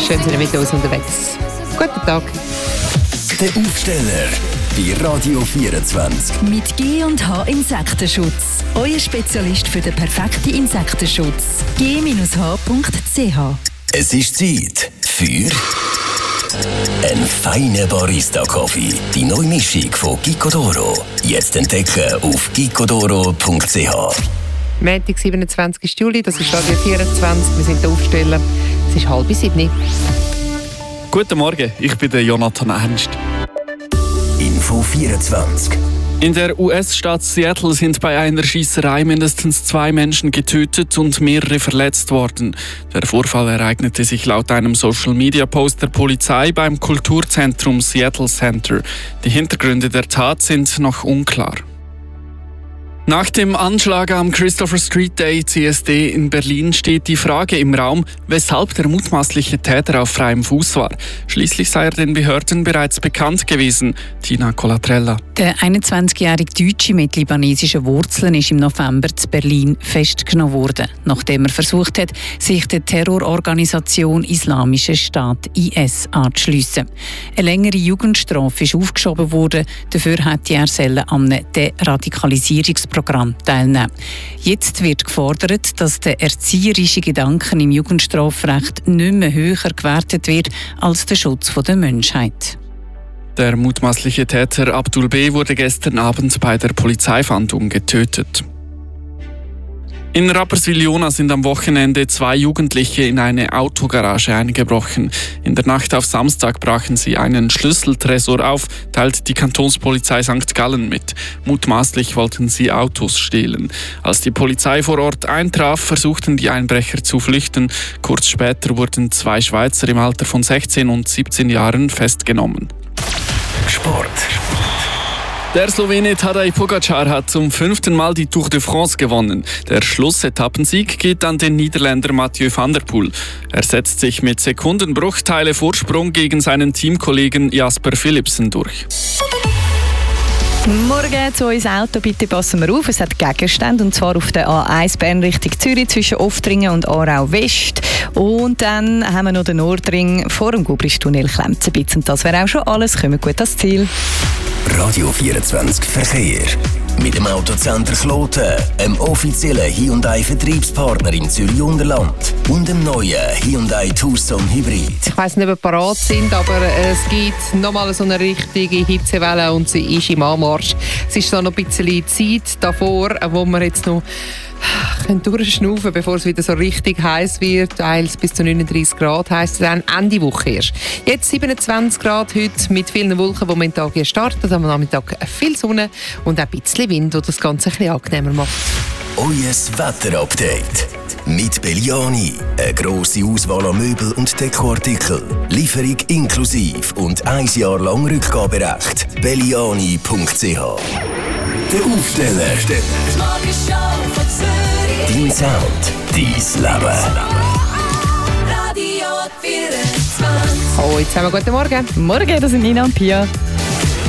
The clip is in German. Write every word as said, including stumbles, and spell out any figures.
Schön, sind ihr mit uns unterwegs. Guten Tag. Der Aufsteller bei Radio vierundzwanzig. Mit G und H Insektenschutz. Euer Spezialist für den perfekten Insektenschutz. g Bindestrich h punkt c h. Es ist Zeit für einen feinen Barista-Kaffee. Die neue Mischung von Gicodoro. Jetzt entdecken auf gicodoro punkt c h. Montag, siebenundzwanzigsten Juli, das ist Radio vierundzwanzig. Wir sind der Aufsteller. Es ist halb sieben. Guten Morgen, ich bin der Jonathan Ernst. Info vierundzwanzig. In der U S-Stadt Seattle sind bei einer Schiesserei mindestens zwei Menschen getötet und mehrere verletzt worden. Der Vorfall ereignete sich laut einem Social-Media-Post der Polizei beim Kulturzentrum Seattle Center. Die Hintergründe der Tat sind noch unklar. Nach dem Anschlag am Christopher Street Day C S D in Berlin steht die Frage im Raum, weshalb der mutmaßliche Täter auf freiem Fuß war. Schließlich sei er den Behörden bereits bekannt gewesen. Tina Colatrella. Der einundzwanzigjährige Deutsche mit libanesischen Wurzeln ist im November zu Berlin festgenommen worden, nachdem er versucht hat, sich der Terrororganisation Islamischer Staat I S anzuschliessen. Eine längere Jugendstrafe ist aufgeschoben worden, dafür hätte er an einem Deradikalisierungsprozess Programm teilnehmen. Jetzt wird gefordert, dass der erzieherische Gedanken im Jugendstrafrecht nicht mehr höher gewertet wird als der Schutz der Menschheit. Der mutmaßliche Täter Abdul B. wurde gestern Abend bei der Polizeifahndung getötet. In Rapperswil-Jona sind am Wochenende zwei Jugendliche in eine Autogarage eingebrochen. In der Nacht auf Samstag brachen sie einen Schlüsseltresor auf, teilt die Kantonspolizei Sankt Gallen mit. Mutmaßlich wollten sie Autos stehlen. Als die Polizei vor Ort eintraf, versuchten die Einbrecher zu flüchten. Kurz später wurden zwei Schweizer im Alter von sechzehn und siebzehn Jahren festgenommen. Sport. Der Slowene Tadej Pogačar hat zum fünften Mal die Tour de France gewonnen. Der Schlussetappensieg geht an den Niederländer Mathieu van der Poel. Er setzt sich mit Sekundenbruchteile Vorsprung gegen seinen Teamkollegen Jasper Philipsen durch. Morgen zu uns Auto, bitte passen wir auf. Es hat Gegenstände, und zwar auf der A eins Bern Richtung Zürich zwischen Oftringen und Aarau West. Und dann haben wir noch den Nordring vor dem Gubristunnel Klemzebitz. Und das wäre auch schon alles. Kommen gut ans Ziel. Radio vierundzwanzig Verkehr. Mit dem Autocenter Kloten, einem offiziellen Hyundai-Vertriebspartner im Zürich-Unterland und dem neuen Hyundai Tucson Hybrid. Ich weiss nicht, ob wir parat sind, aber es gibt nochmal so eine richtige Hitzewelle und sie ist im Anmarsch. Es ist so noch ein bisschen Zeit davor, wo wir jetzt noch können durchschnaufen, bevor es wieder so richtig heiß wird. Teils bis zu neununddreißig Grad heisst es dann Ende Woche erst. Jetzt siebenundzwanzig Grad heute mit vielen Wolken, die am Tag hier starten. Am Nachmittag viel Sonne und auch ein bisschen Wind, der das Ganze ein bisschen angenehmer macht. Euer Wetterupdate mit Belliani. Eine grosse Auswahl an Möbel und Dekoartikeln. Lieferung inklusiv und ein Jahr lang Rückgaberecht. belliani punkt c h. Der Aufsteller. Dein Sound, dein Leben. Oh, jetzt haben wir guten Morgen. Morgen, das sind Nina und Pia.